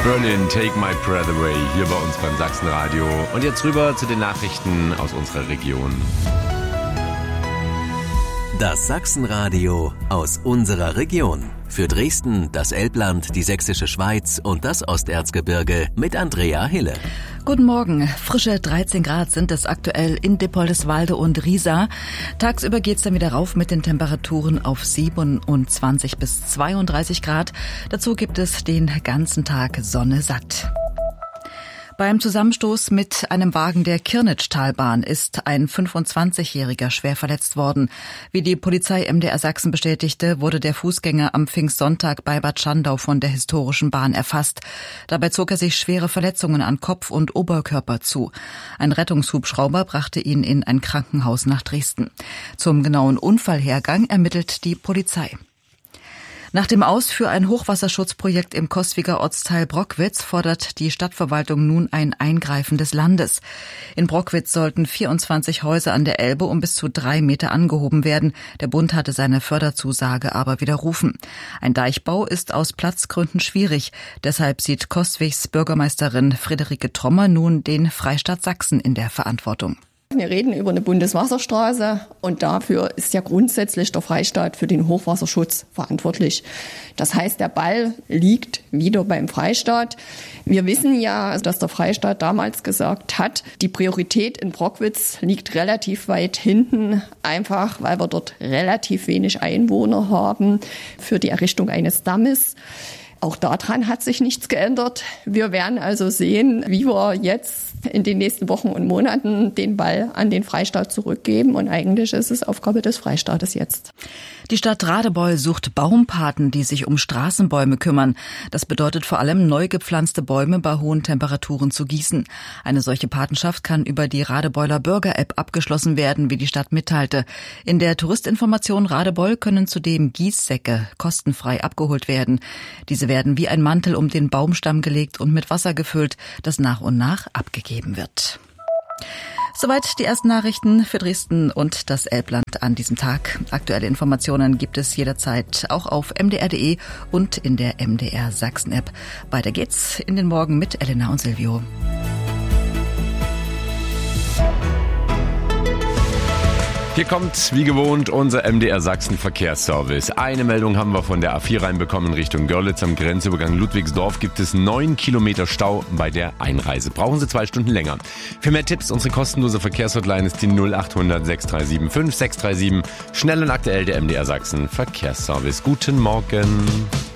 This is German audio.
Berlin, Take My Breath Away, hier bei uns beim Sachsenradio. Und jetzt rüber zu den Nachrichten aus unserer Region. Das Sachsenradio aus unserer Region. Für Dresden, das Elbland, die Sächsische Schweiz und das Osterzgebirge mit Andrea Hille. Guten Morgen. Frische 13 Grad sind es aktuell in Dippoldiswalde und Riesa. Tagsüber geht's dann wieder rauf mit den Temperaturen auf 27 bis 32 Grad. Dazu gibt es den ganzen Tag Sonne satt. Beim Zusammenstoß mit einem Wagen der Kirnitschtalbahn ist ein 25-Jähriger schwer verletzt worden. Wie die Polizei MDR Sachsen bestätigte, wurde der Fußgänger am Pfingstsonntag bei Bad Schandau von der historischen Bahn erfasst. Dabei zog er sich schwere Verletzungen an Kopf und Oberkörper zu. Ein Rettungshubschrauber brachte ihn in ein Krankenhaus nach Dresden. Zum genauen Unfallhergang ermittelt die Polizei. Nach dem Aus für ein Hochwasserschutzprojekt im Coswiger Ortsteil Brockwitz fordert die Stadtverwaltung nun ein Eingreifen des Landes. In Brockwitz sollten 24 Häuser an der Elbe um bis zu 3 Meter angehoben werden. Der Bund hatte seine Förderzusage aber widerrufen. Ein Deichbau ist aus Platzgründen schwierig. Deshalb sieht Coswigs Bürgermeisterin Friederike Trommer nun den Freistaat Sachsen in der Verantwortung. Wir reden über eine Bundeswasserstraße und dafür ist ja grundsätzlich der Freistaat für den Hochwasserschutz verantwortlich. Das heißt, der Ball liegt wieder beim Freistaat. Wir wissen ja, dass der Freistaat damals gesagt hat, die Priorität in Brockwitz liegt relativ weit hinten, einfach weil wir dort relativ wenig Einwohner haben für die Errichtung eines Dammes. Auch daran hat sich nichts geändert. Wir werden also sehen, wie wir jetzt in den nächsten Wochen und Monaten den Ball an den Freistaat zurückgeben. Und eigentlich ist es Aufgabe des Freistaates jetzt. Die Stadt Radebeul sucht Baumpaten, die sich um Straßenbäume kümmern. Das bedeutet vor allem, neu gepflanzte Bäume bei hohen Temperaturen zu gießen. Eine solche Patenschaft kann über die Radebeuler Bürger-App abgeschlossen werden, wie die Stadt mitteilte. In der Touristinformation Radebeul können zudem Gießsäcke kostenfrei abgeholt werden. Diese werden wie ein Mantel um den Baumstamm gelegt und mit Wasser gefüllt, das nach und nach abgegeben wird. Soweit die ersten Nachrichten für Dresden und das Elbland an diesem Tag. Aktuelle Informationen gibt es jederzeit auch auf mdr.de und in der MDR Sachsen App. Weiter geht's in den Morgen mit Elena und Silvio. Hier kommt, wie gewohnt, unser MDR Sachsen Verkehrsservice. Eine Meldung haben wir von der A4 reinbekommen Richtung Görlitz. Am Grenzübergang Ludwigsdorf gibt es 9 Kilometer Stau bei der Einreise. Brauchen Sie 2 Stunden länger. Für mehr Tipps, unsere kostenlose Verkehrshotline ist die 0800 637 5637. Schnell und aktuell der MDR Sachsen Verkehrsservice. Guten Morgen.